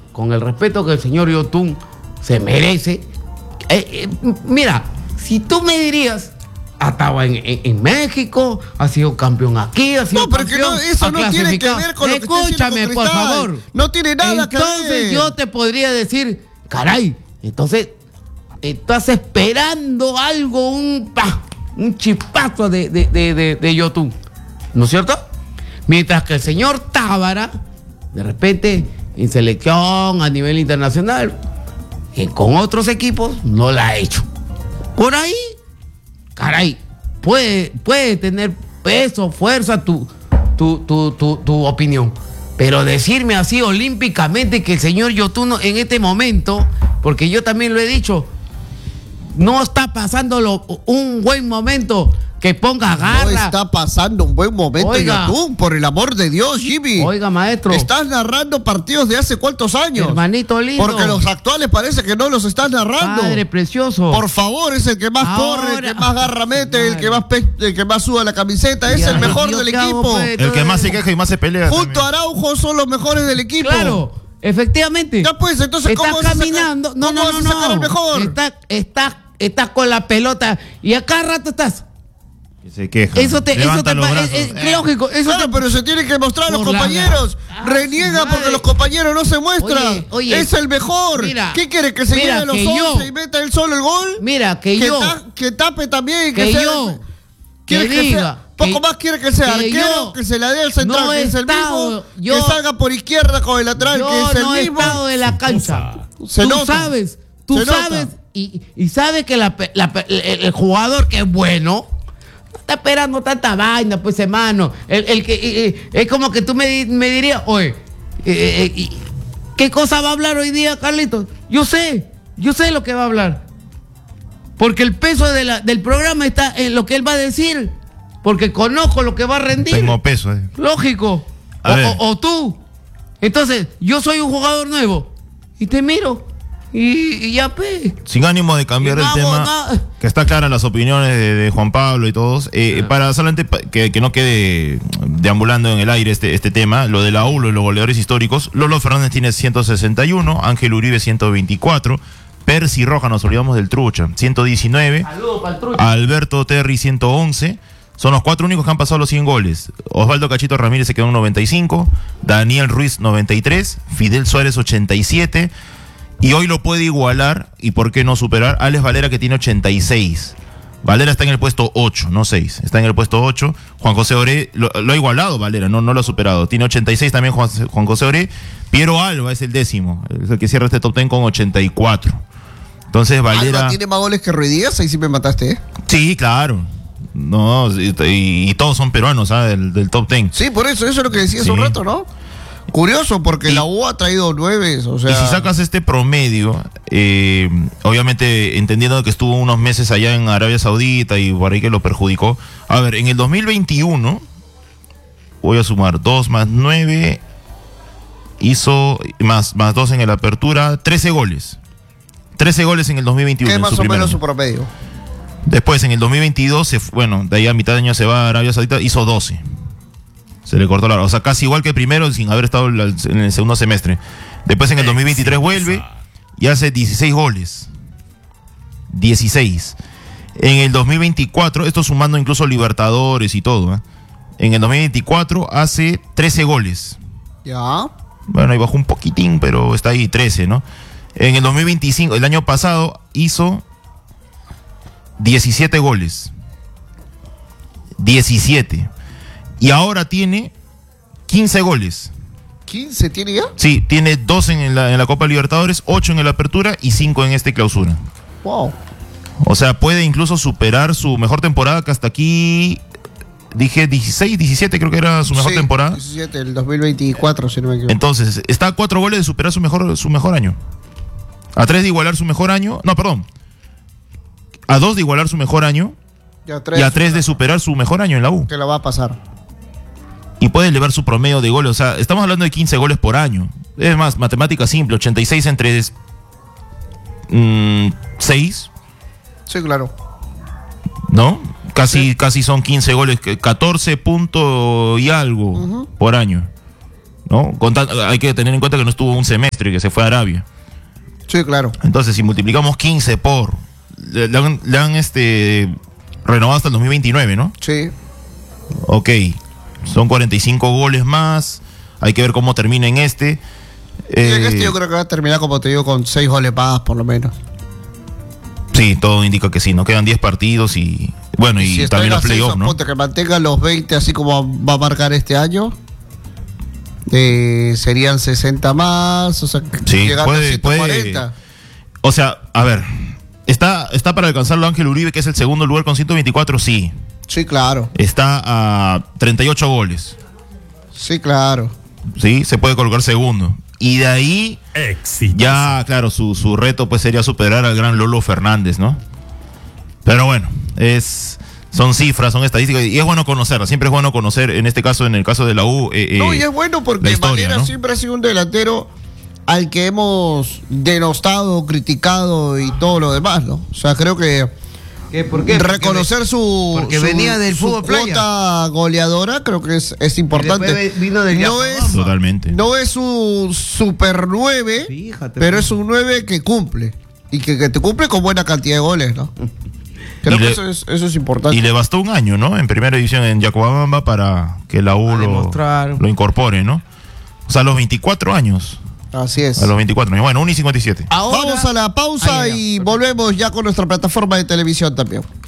con el respeto que el señor Yotun se merece, mira, si tú me dirías, estaba en México, ha sido campeón aquí, ha sido campeón. No, pero que eso no tiene que ver con lo que está Escúchame, haciendo por con Cristal. favor. No tiene nada que ver. Entonces yo te podría decir, caray, entonces estás esperando algo, un chispazo de Yotun, ¿no es cierto? Mientras que el señor Tábara, de repente, en selección a nivel internacional, con otros equipos, no la ha hecho. Por ahí, caray, puede tener peso, fuerza tu opinión. Pero decirme así olímpicamente que el señor Yotun en este momento, porque yo también lo he dicho, no está pasando un buen momento, que ponga garra. No está pasando un buen momento, Yotun, por el amor de Dios, Jimmy. Oiga, maestro. Estás narrando partidos de hace cuántos años. Hermanito lindo. Porque los actuales parece que no los estás narrando. Padre precioso. Por favor, es el que más corre, el que más garra mete, el que más suda la camiseta. Es el mejor del equipo. El que más se queja y más se pelea. Junto a Araujo son los mejores del equipo. Claro, efectivamente. Ya pues, entonces, está ¿cómo caminando? ¿cómo vas a sacar el mejor? Estás con la pelota y a cada rato estás. Se queja. Eso te lógico. Claro, pero se tiene que mostrar a los compañeros. Reniega porque los compañeros no se muestran. Oye, es el mejor. Mira, ¿qué quiere? ¿Que se lleve los 11 y meta él solo el gol? Mira, que tape también. Que diga. Poco más quiere que sea arquero, que se la dé al central, que es el mismo, que salga por izquierda con el lateral, que es el mismo. Yo no he estado de la cancha. Tú sabes y sabes que el jugador que es bueno no está esperando tanta vaina, pues, hermano. El que es como que tú me dirías, oye, ¿qué cosa va a hablar hoy día, Carlitos? Yo sé lo que va a hablar. Porque el peso del programa está en lo que él va a decir. Porque conozco lo que va a rendir. Tengo peso. Lógico. O tú. Entonces, yo soy un jugador nuevo. Y te miro. Y ya, pe. Sin ánimo de cambiar el tema, que está claras las opiniones de Juan Pablo y todos, para solamente que no quede deambulando en el aire este tema, lo de la U, los goleadores históricos. Lolo Fernández tiene 161, Ángel Uribe 124, Percy Roja, nos olvidamos del Trucha, 119, saludos para el Trucha. Alberto Terry 111. Son los 4 únicos que han pasado los 100 goles. Osvaldo Cachito Ramírez se quedó en 95, Daniel Ruiz 93, Fidel Suárez 87, y hoy lo puede igualar, y por qué no superar, Alex Valera, que tiene 86. Valera está en el puesto 8, no 6, está en el puesto 8. Juan José Oré lo ha igualado, Valera, no lo ha superado. Tiene 86 también Juan José Oré. Piero Alba es el 10º, es el que cierra este top 10 con 84. Entonces Valera... ¿Alba tiene más goles que Ruiz Díaz? Ahí sí me mataste, ¿eh? Sí, claro. No, y todos son peruanos, ¿sabes? Del top 10. Sí, por eso es lo que decía hace un rato, ¿no? Curioso, porque la U ha traído 9, o sea... Y si sacas este promedio, obviamente entendiendo que estuvo unos meses allá en Arabia Saudita y por ahí que lo perjudicó. A ver, en el 2021, voy a sumar 2 más 9, hizo más 2 en la apertura, 13 goles. 13 goles en el 2021. ¿Qué es más o menos su promedio? Después, en el 2022, de ahí a mitad de año se va a Arabia Saudita, hizo 12. Se le cortó la hora. O sea, casi igual que primero, sin haber estado en el segundo semestre. Después, en el 2023, vuelve y hace 16 goles. 16. En el 2024, esto sumando incluso Libertadores y todo, ¿eh? En el 2024 hace 13 goles. Ya. Bueno, ahí bajó un poquitín, pero está ahí 13, ¿no? En el 2025, el año pasado, hizo 17 goles. 17. Y ahora tiene 15 goles. ¿15 tiene ya? Sí, tiene 12 en la Copa Libertadores, 8 en la Apertura y 5 en este Clausura. Wow. O sea, puede incluso superar su mejor temporada, que hasta aquí dije 16, 17 creo que era su mejor temporada. 17, el 2024, si no me equivoco. Entonces, está a 4 goles de superar su mejor año. A 3 de igualar su mejor año. No, perdón. A 2 de igualar su mejor año. Y a 3 de superar su mejor año en la U. Que la va a pasar. Y puede elevar su promedio de goles. O sea, estamos hablando de 15 goles por año. Es más, matemática simple. 86 entre 6. Sí, claro. ¿No? Casi son 15 goles. 14 puntos y algo por año. ¿no? Hay que tener en cuenta que no estuvo un semestre, que se fue a Arabia. Sí, claro. Entonces, si multiplicamos 15 por... Le han renovado hasta el 2029, ¿no? Sí. Ok. Son 45 goles más. Hay que ver cómo termina en este. En este yo creo que va a terminar, como te digo, con 6 goles más, por lo menos. Sí, todo indica que sí. No quedan 10 partidos y... Bueno, y si también los playoffs, ¿no? Que mantenga los 20 así como va a marcar este año. Serían 60 más, o sea, sí, llegando a 140. O sea, a ver, ¿está para alcanzarlo Ángel Uribe, que es el segundo lugar con 124? Sí. Sí, claro. Está a 38 goles. Sí, claro. Sí, se puede colocar segundo. Y de ahí, ya, claro, su reto pues sería superar al gran Lolo Fernández, ¿no? Pero bueno, son cifras, son estadísticas, y es bueno conocerlas. Siempre es bueno conocer, en este caso, en el caso de la U. No, y es bueno porque Valera, ¿no? Siempre ha sido un delantero al que hemos denostado, criticado y todo lo demás, ¿no? O sea, creo que ¿por qué? reconocer porque venía del fútbol playa. Cuota goleadora creo que es importante. Vino del Totalmente. No es un super 9, pero es un 9 que cumple. Y que te cumple con buena cantidad de goles, ¿no? Creo que eso es importante. Y le bastó un año, ¿no? En primera división en Yacobamba para que la U lo incorpore, ¿no? O sea, a los 24 años. Así es. A los 24 años. Bueno, 1:57. Vamos a la pausa y volvemos ya con nuestra plataforma de televisión también.